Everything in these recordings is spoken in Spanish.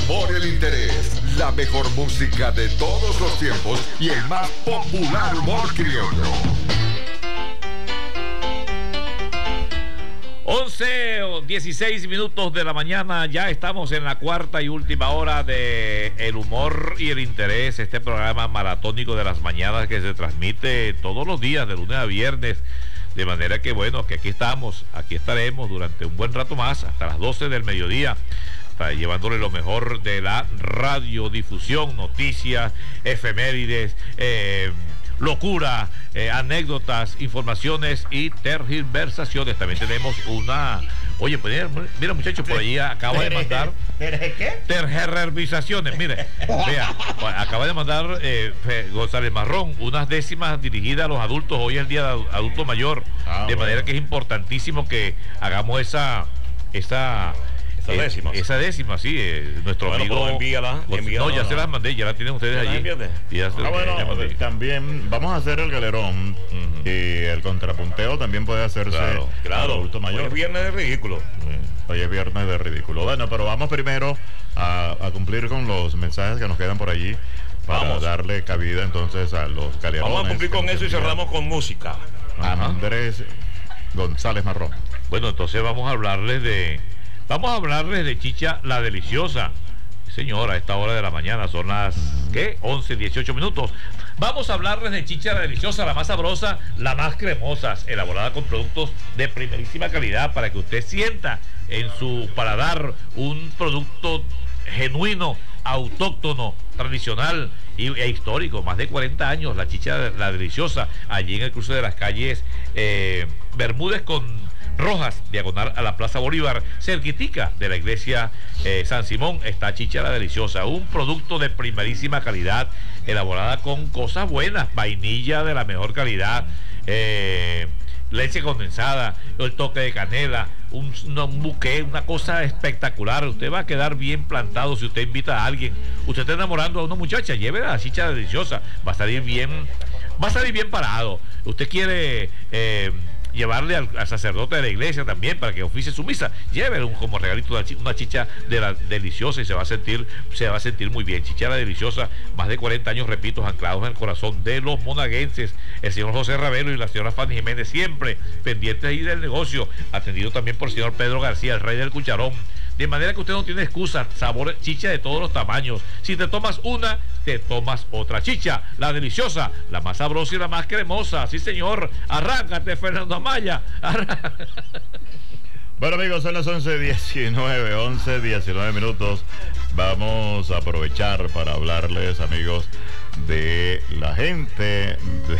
humor y el interés, la mejor música de todos los tiempos y el más popular humor criollo. 11 o 16 minutos de la mañana, ya estamos en la cuarta y última hora de El Humor y el Interés, este programa maratónico de las mañanas que se transmite todos los días, de lunes a viernes, de manera que bueno, que aquí estamos, aquí estaremos durante un buen rato más, hasta las 12 del mediodía, llevándole lo mejor de la radiodifusión, noticias, efemérides, locura, anécdotas, informaciones y tergiversaciones. También tenemos una... Oye, pues mira muchachos, por allí acaba de mandar... ¿Qué? Tergiversaciones, mire, vea, acaba de mandar González Marrón unas décimas dirigidas a los adultos. Hoy es el día de adulto mayor, de manera que es importantísimo que hagamos esa décima, sí, nuestro amigo. Envíala. No, ya se las mandé, ya la tienen ustedes allí. También vamos a hacer el galerón y el contrapunteo también puede hacerse claro. Adulto mayor. Hoy es viernes de ridículo. Hoy es viernes de ridículo. Bueno, pero vamos primero a cumplir con los mensajes que nos quedan por allí para darle cabida entonces a los galerones. Vamos a cumplir con eso y cerramos con música. Andrés González Marrón. Bueno, entonces vamos a hablarles de Chicha la Deliciosa. Señora, a esta hora de la mañana son las 11:18 minutos. Vamos a hablarles de Chicha la Deliciosa, la más sabrosa, la más cremosa, elaborada con productos de primerísima calidad para que usted sienta en su paladar un producto genuino, autóctono, tradicional e histórico. Más de 40 años, la Chicha la Deliciosa, allí en el cruce de las calles Bermúdez con Rojas, diagonal a la Plaza Bolívar, cerquitica de la iglesia San Simón, está Chicha la Deliciosa, un producto de primerísima calidad, elaborada con cosas buenas, vainilla de la mejor calidad, leche condensada, el toque de canela, un buqué, una cosa espectacular. Usted va a quedar bien plantado si usted invita a alguien. Usted está enamorando a una muchacha, llévela a la Chicha Deliciosa, va a salir bien parado. Usted quiere llevarle al sacerdote de la iglesia también para que oficie su misa, llévele como regalito una chicha de la deliciosa y se va a sentir muy bien. Chicha la Deliciosa, más de 40 años, repito, anclados en el corazón de los monaguenses. El señor José Ravelo y la señora Fanny Jiménez siempre pendientes ahí del negocio, atendido también por el señor Pedro García, el rey del cucharón. De manera que usted no tiene excusa, sabor chicha de todos los tamaños. Si te tomas una, te tomas otra. Chicha la Deliciosa, la más sabrosa y la más cremosa. Sí, señor. Arráncate, Fernando Amaya. Bueno, amigos, son las 11:19 minutos. Vamos a aprovechar para hablarles, amigos, de la gente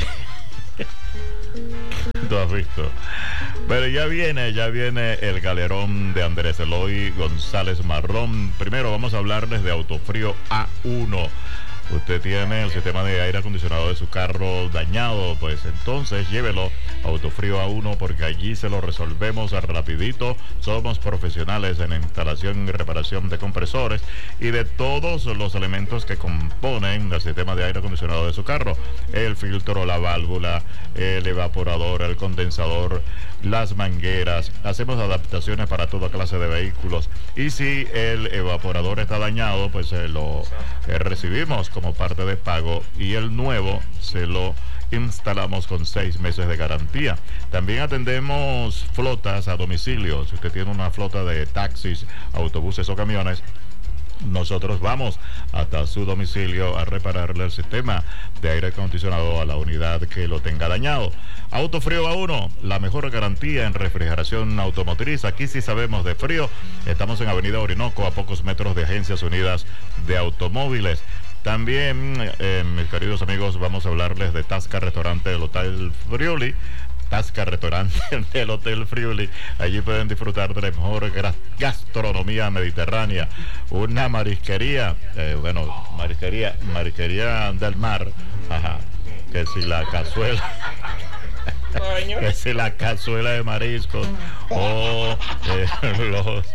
¿Tú has visto? Pero ya viene el galerón de Andrés Eloy González Marrón. Primero vamos a hablarles de Autofrío A1. Usted tiene el sistema de aire acondicionado de su carro dañado, pues entonces llévelo a Autofrío A1 porque allí se lo resolvemos rapidito. Somos profesionales en instalación y reparación de compresores y de todos los elementos que componen el sistema de aire acondicionado de su carro. El filtro, la válvula, el evaporador, el condensador, las mangueras. Hacemos adaptaciones para toda clase de vehículos y si el evaporador está dañado, pues lo recibimos como parte de pago y el nuevo se lo instalamos con 6 meses de garantía. También atendemos flotas a domicilio. Si usted tiene una flota de taxis, autobuses o camiones, nosotros vamos hasta su domicilio a repararle el sistema de aire acondicionado a la unidad que lo tenga dañado. Autofrío A1, la mejor garantía en refrigeración automotriz. Aquí sí sabemos de frío. Estamos en Avenida Orinoco, a pocos metros de Agencias Unidas de Automóviles. También, mis queridos amigos, vamos a hablarles de Tasca Restaurante del Hotel Friuli. Tasca Restaurante del Hotel Friuli. Allí pueden disfrutar de la mejor gastronomía mediterránea. Una marisquería, marisquería del mar. Ajá. Que si la cazuela. Que si la cazuela de mariscos o los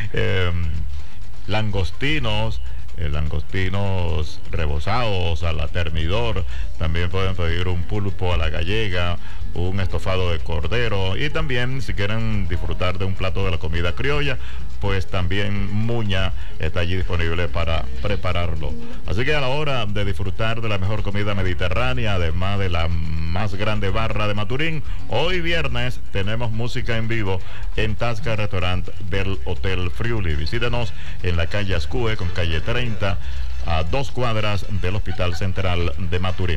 langostinos rebozados a la ternidor. También pueden pedir un pulpo a la gallega, un estofado de cordero y también si quieren disfrutar de un plato de la comida criolla, pues también Muña está allí disponible para prepararlo. Así que a la hora de disfrutar de la mejor comida mediterránea, además de la más grande barra de Maturín, hoy viernes tenemos música en vivo en Tasca Restaurant del Hotel Friuli. Visítenos en la calle Ascue con calle 30, a 2 cuadras del Hospital Central de Maturín.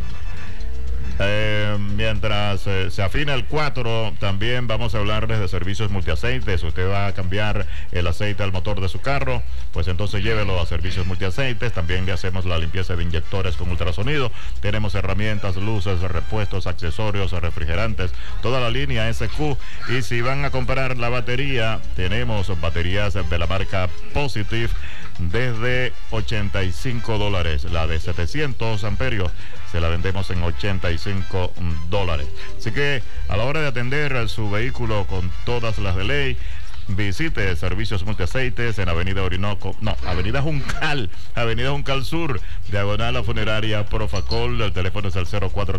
Mientras se afina el 4, también vamos a hablarles de servicios multiaceites. Usted va a cambiar el aceite al motor de su carro, pues entonces llévelo a servicios multiaceites. También le hacemos la limpieza de inyectores con ultrasonido. Tenemos herramientas, luces, repuestos, accesorios, refrigerantes, toda la línea SQ. Y si van a comprar la batería, tenemos baterías de la marca Positive desde $85. La de 700 amperios se la vendemos en $85. Así que a la hora de atender su vehículo con todas las de ley, visite Servicios Multiaceites en Avenida Avenida Juncal Sur, diagonal a Funeraria Profacol. El teléfono es el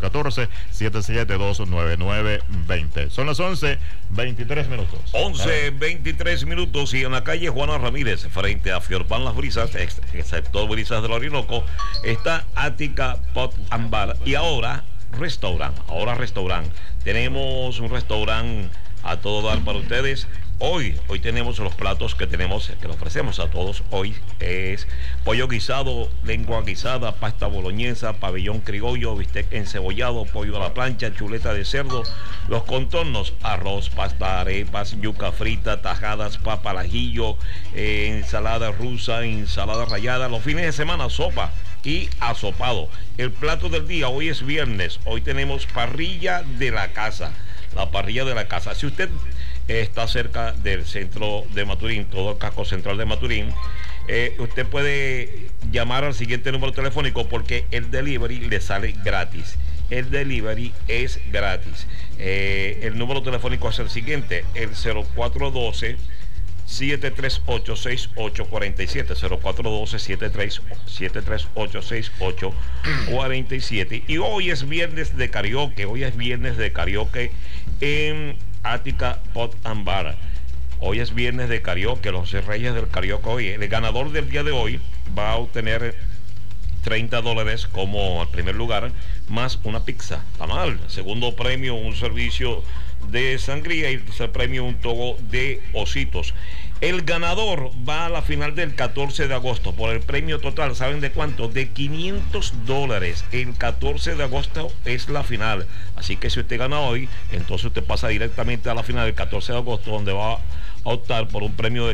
0414-772-9920. Son las 11:23 minutos. 11:23 minutos y en la calle Juana Ramírez, frente a Fiorpan Las Brisas, excepto Brisas del Orinoco, está Ática Pot and Bar. Y ahora restaurante. Tenemos un restaurante a todo dar para ustedes. Hoy tenemos los platos que le ofrecemos a todos. Hoy es pollo guisado, lengua guisada, pasta boloñesa, pabellón criollo, bistec encebollado, pollo a la plancha, chuleta de cerdo, los contornos, arroz, pasta, arepas, yuca frita, tajadas, papa al ajillo, ensalada rusa, ensalada rallada. Los fines de semana, sopa y asopado. El plato del día, hoy es viernes. Hoy tenemos parrilla de la casa. La parrilla de la casa. Si usted está cerca del centro de Maturín, todo el casco central de Maturín, usted puede llamar al siguiente número telefónico porque el delivery le sale gratis. El delivery es gratis. El número telefónico es el siguiente, el 0412-738-6847, 0412-738-6847. Y hoy es viernes de karaoke, en Ática Pot and Bar. Hoy es viernes de karaoke, los reyes del karaoke hoy. El ganador del día de hoy va a obtener $30 como al primer lugar, más una pizza. Está mal. Segundo premio, un servicio de sangría, y el tercer premio, un togo de ositos. El ganador va a la final del 14 de agosto por el premio total, ¿saben de cuánto? De $500. El 14 de agosto es la final. Así que si usted gana hoy, entonces usted pasa directamente a la final del 14 de agosto, donde va a optar por un premio de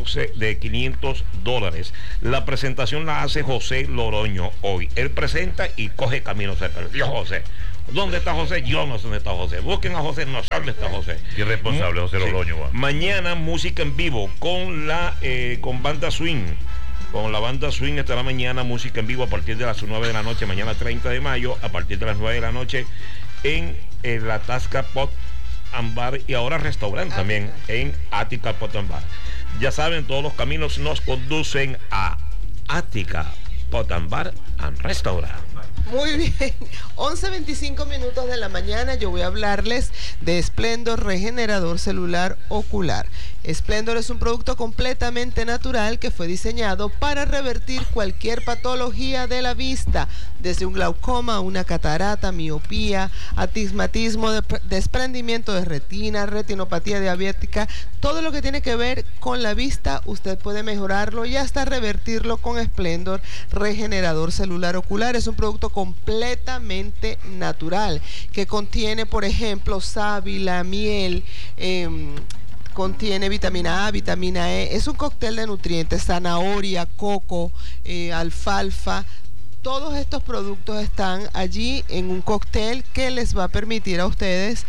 $500. La presentación la hace José Loroño hoy. Él presenta y coge camino cerca. Dios, José. ¿Dónde está José? Yo no sé dónde está José. Busquen a José, no sé dónde está José. Irresponsable, José Loroño. Sí. Mañana música en vivo con banda swing. Con la banda swing estará mañana música en vivo a partir de las 9 de la noche, mañana 30 de mayo, a partir de las 9 de la noche en la Tasca Pot and Bar, y ahora restaurante también en Ática Pot and Bar. Ya saben, todos los caminos nos conducen a Ática Pot and Bar and Restaurant. Muy bien, 11:25 minutos de la mañana. Yo voy a hablarles de Splendor Regenerador Celular Ocular. Splendor es un producto completamente natural que fue diseñado para revertir cualquier patología de la vista, desde un glaucoma, una catarata, miopía, astigmatismo, desprendimiento de retina, retinopatía diabética, todo lo que tiene que ver con la vista, usted puede mejorarlo y hasta revertirlo con Splendor Regenerador Celular Ocular. Es un producto completamente natural que contiene, por ejemplo, sábila, miel, contiene vitamina A, vitamina E. Es un cóctel de nutrientes, zanahoria, coco, alfalfa. Todos estos productos están allí en un cóctel que les va a permitir a ustedes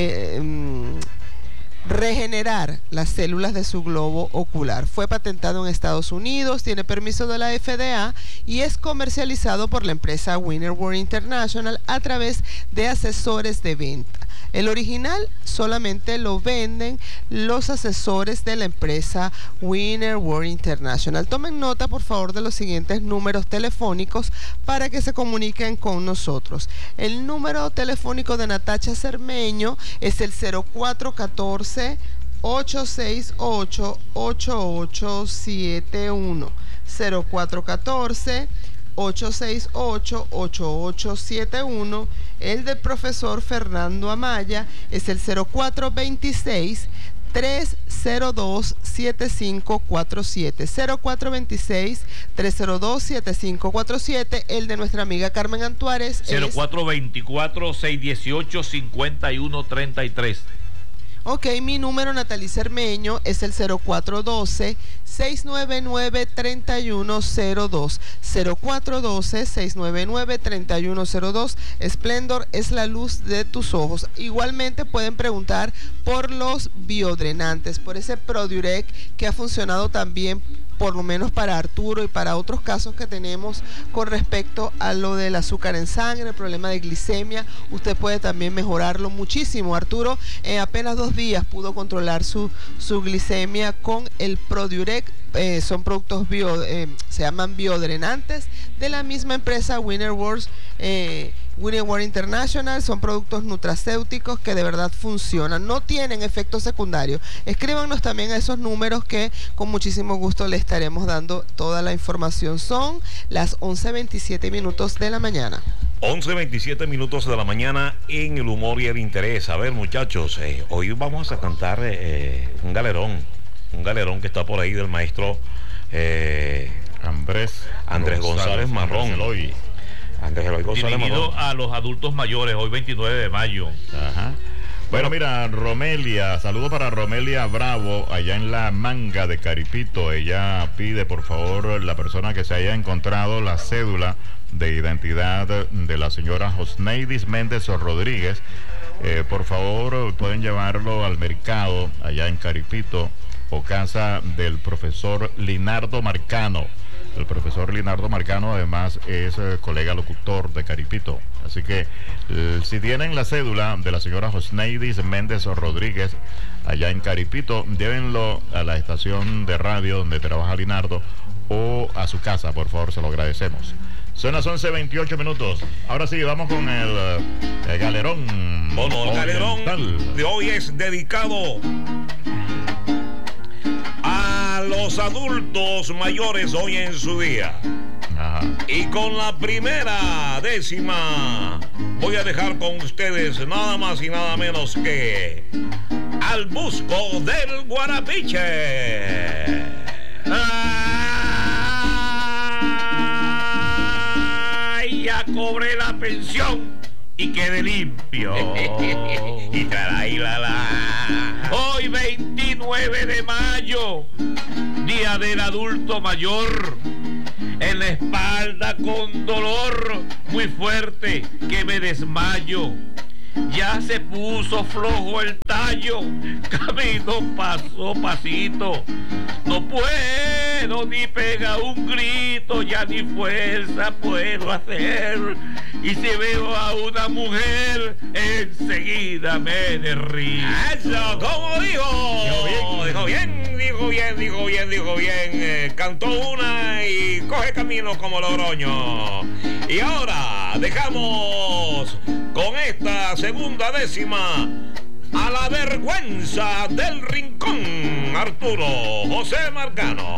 regenerar las células de su globo ocular. Fue patentado en Estados Unidos, tiene permiso de la FDA y es comercializado por la empresa Winner World International a través de asesores de venta. El original solamente lo venden los asesores de la empresa Winner World International. Tomen nota, por favor, de los siguientes números telefónicos para que se comuniquen con nosotros. El número telefónico de Natacha Cermeño es el 0414 868-8871. 0414-868-8871. El del profesor Fernando Amaya es el 0426-302-7547. 0426-302-7547. El de nuestra amiga Carmen Antuárez es 0424-618-5133. Ok, mi número, Natalie Cermeño, es el 0412-699-3102. 0412-699-3102. Splendor es la luz de tus ojos. Igualmente pueden preguntar por los biodrenantes, por ese Prodiurec que ha funcionado también, por lo menos para Arturo y para otros casos que tenemos con respecto a lo del azúcar en sangre, el problema de glicemia. Usted puede también mejorarlo muchísimo. Arturo en apenas 2 días pudo controlar su glicemia con el Prodiurec. Son productos se llaman biodrenantes de la misma empresa Winnerworld International. Son productos nutracéuticos que de verdad funcionan, no tienen efectos secundarios. Escríbanos también a esos números que con muchísimo gusto le estaremos dando toda la información. Son las 11:27 de la mañana. 11:27 de la mañana en el humor y el interés. A ver, muchachos, hoy vamos a cantar un galerón que está por ahí del maestro Andrés González Marrón. Andrés Eloy González dirigido Marrón. a los adultos mayores, hoy 29 de mayo. Ajá. Bueno, mira, Romelia, saludo para Romelia Bravo, allá en la Manga de Caripito. Ella pide, por favor, la persona que se haya encontrado la cédula de identidad de la señora Josneidis Méndez Rodríguez. Por favor, pueden llevarlo al mercado allá en Caripito o casa del profesor Linardo Marcano. El profesor Linardo Marcano además es colega locutor de Caripito. Así que si tienen la cédula de la señora Josneidis Méndez Rodríguez allá en Caripito, llévenlo a la estación de radio donde trabaja Linardo o a su casa, por favor, se lo agradecemos. Son las 11:28. Ahora sí, vamos con el galerón. Bueno, el galerón oriental de hoy es dedicado a los adultos mayores hoy en su día. Ajá. Y con la primera décima voy a dejar con ustedes nada más y nada menos que Al Busco del Guarapiche. ¡Ay! Ya cobré la pensión y quedé limpio. Y la. Hoy 29 de mayo, día del adulto mayor. En la espalda con dolor muy fuerte que me desmayo. Ya se puso flojo el tallo, camino paso a pasito. No puedo ni pegar un grito, ya ni fuerza puedo hacer. Y si veo a una mujer, enseguida me derrito. Eso, ¿cómo dijo bien. Cantó una y coge camino como Logroño. Y ahora dejamos con esta segunda décima a la vergüenza del rincón, Arturo José Marcano.